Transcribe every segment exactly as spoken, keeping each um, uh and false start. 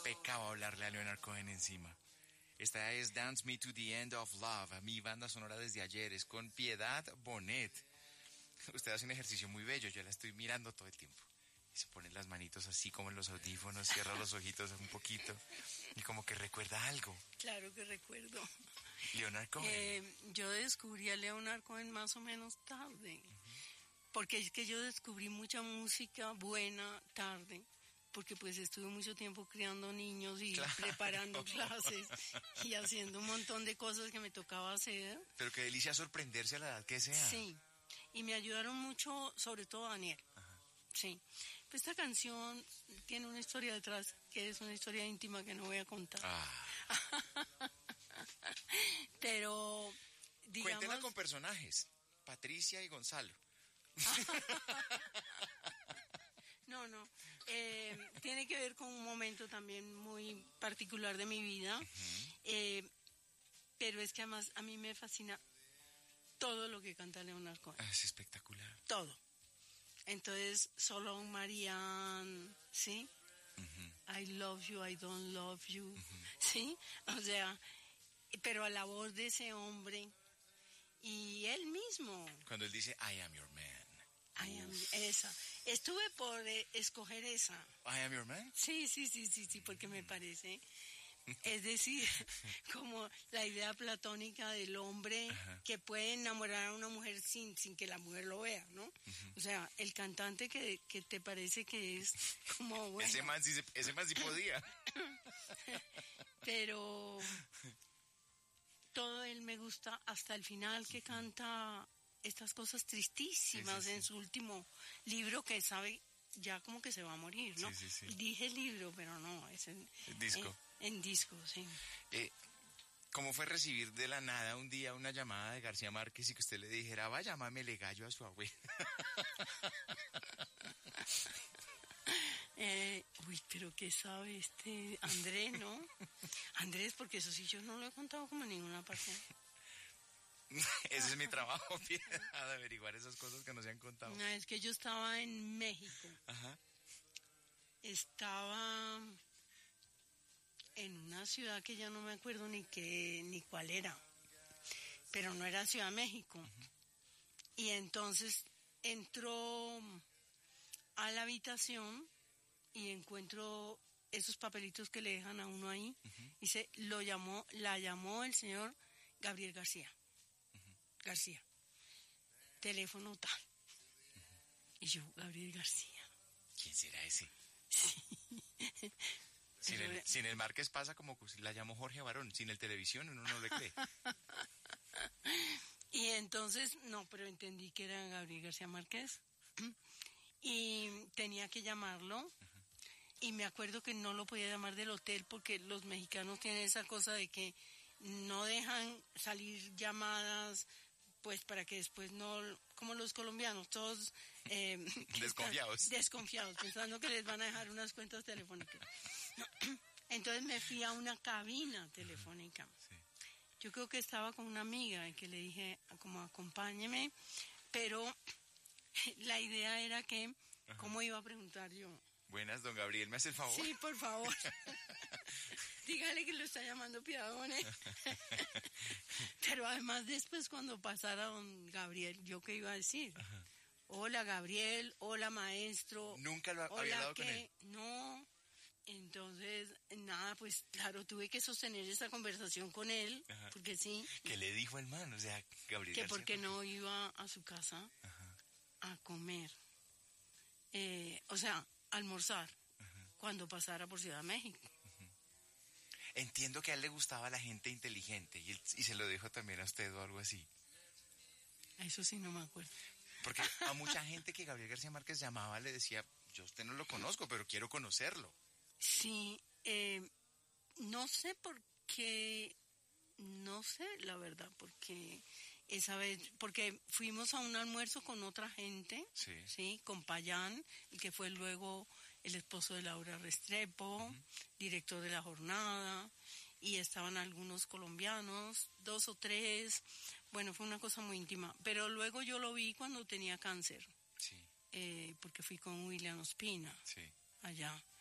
pecado hablarle a Leonard Cohen encima. Esta es Dance Me to the End of Love, mi banda sonora desde ayer, es con Piedad Bonet. Usted hace un ejercicio muy bello, yo la estoy mirando todo el tiempo. Y se pone las manitos así como en los audífonos, cierra los ojitos un poquito y como que recuerda algo. Claro que recuerdo. Leonard Cohen. Eh, yo descubrí a Leonard Cohen más o menos tarde, uh-huh. porque es que yo descubrí mucha música buena tarde, porque pues estuve mucho tiempo criando niños y claro. preparando clases y haciendo un montón de cosas que me tocaba hacer. Pero qué delicia sorprenderse a la edad que sea. Sí, y me ayudaron mucho, sobre todo Daniel. Ajá. Sí, pues esta canción tiene una historia detrás, que es una historia íntima que no voy a contar. Ah. Pero, digamos... Cuéntela con personajes, Patricia y Gonzalo. No, no, eh, tiene que ver con un momento también muy particular de mi vida, uh-huh. eh, pero es que además a mí me fascina todo lo que canta Leonard Cohen. Ah, es espectacular. Todo. Entonces, solo Marianne, ¿sí? Uh-huh. I love you, I don't love you, uh-huh. ¿sí? O sea, pero a la voz de ese hombre y él mismo. Cuando él dice, I am your man. I am, esa. Estuve por eh, escoger esa. I am your man. Sí, sí, sí, sí, sí, porque me parece, es decir, como la idea platónica del hombre uh-huh. que puede enamorar a una mujer sin, sin que la mujer lo vea, ¿no? Uh-huh. O sea, el cantante que, que te parece que es como bueno. Ese man sí, se, ese man sí podía. Pero todo él me gusta hasta el final que canta estas cosas tristísimas sí, sí, sí. en su último libro que sabe ya como que se va a morir, ¿no? Sí, sí, sí. Dije libro, pero no, es en el disco. En, en disco, sí. Eh, ¿Cómo fue recibir de la nada un día una llamada de García Márquez y que usted le dijera, vaya, llámamele gallo a su abuela? eh, uy, pero ¿qué sabe este Andrés, no? Andrés, porque eso sí yo no lo he contado como en ninguna parte. Ese es mi trabajo, de averiguar esas cosas que no se han contado. No, es que yo estaba en México. Ajá. Estaba en una ciudad que ya no me acuerdo ni qué, ni cuál era. Pero no era Ciudad de México. Uh-huh. Y entonces entró a la habitación y encuentro esos papelitos que le dejan a uno ahí. Uh-huh. Y se lo llamó, la llamó el señor Gabriel García. García, teléfono tal. Uh-huh. Y yo, Gabriel García. ¿Quién será ese? Sí. Sin el, sin el Márquez pasa como si la llamó Jorge Barón, sin el televisión uno no le cree. Y entonces, no, pero entendí que era Gabriel García Márquez. Y tenía que llamarlo. Uh-huh. Y me acuerdo que no lo podía llamar del hotel porque los mexicanos tienen esa cosa de que no dejan salir llamadas, pues para que después no, como los colombianos, todos eh, desconfiados, desconfiados, pensando que les van a dejar unas cuentas telefónicas. No. Entonces me fui a una cabina telefónica. Sí. Yo creo que estaba con una amiga y que le dije, como acompáñeme, pero la idea era que, ajá. ¿Cómo iba a preguntar yo? Buenas, don Gabriel, ¿me hace el favor? Sí, por favor. Dígale que lo está llamando Piedadone. Pero además después cuando pasara don Gabriel, ¿yo qué iba a decir? Ajá. Hola Gabriel, hola maestro. ¿Nunca lo ha, hola, había dado ¿qué? con él? No. Entonces, nada, pues claro, tuve que sostener esa conversación con él, ajá. Porque sí. ¿Qué le dijo el man? O sea, Gabriel que García, porque no iba a su casa, ajá. A comer. Eh, o sea, almorzar, uh-huh. Cuando pasara por Ciudad de México. Uh-huh. Entiendo que a él le gustaba la gente inteligente y, él, y se lo dijo también a usted o algo así. Eso sí no me acuerdo. Porque a mucha gente que Gabriel García Márquez llamaba le decía, yo a usted no lo conozco, pero quiero conocerlo. Sí, eh, no sé por qué, no sé la verdad, porque esa vez, porque fuimos a un almuerzo con otra gente, sí, sí, con Payán, el que fue luego el esposo de Laura Restrepo, uh-huh. Director de la jornada, y estaban algunos colombianos, dos o tres, bueno, fue una cosa muy íntima, pero luego yo lo vi cuando tenía cáncer, sí, eh, porque fui con William Ospina, sí, allá,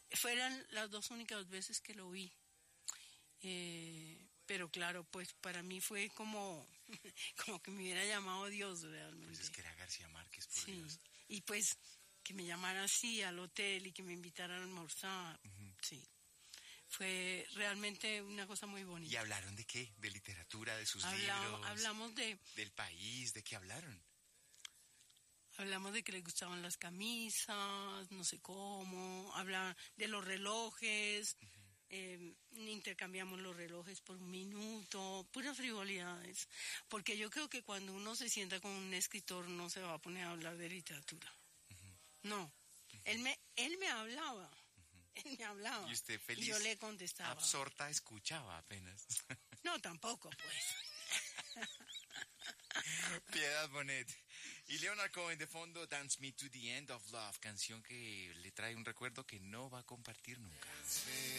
Fueron las dos únicas veces que lo vi. Eh, pero claro, pues para mí fue como, como que me hubiera llamado Dios realmente. Pues es que era García Márquez, por Sí, Dios. y pues que me llamara así al hotel y que me invitaran a almorzar. Ujú. Sí, fue realmente una cosa muy bonita. ¿Y hablaron de qué? ¿De literatura, de sus Hablamos, libros? hablamos de ¿Del país? ¿De qué hablaron? hablamos de que les gustaban las camisas, no sé cómo, habla de los relojes, eh, intercambiamos los relojes por un minuto, puras frivolidades, porque yo creo que cuando uno se sienta con un escritor no se va a poner a hablar de literatura, no, él me, él me hablaba, él me hablaba, Y usted feliz, yo le contestaba, absorta, escuchaba apenas. no, tampoco pues. Piedad Bonet. Y Leonard Cohen de fondo, Dance Me to the End of Love, canción que le trae un recuerdo que no va a compartir nunca.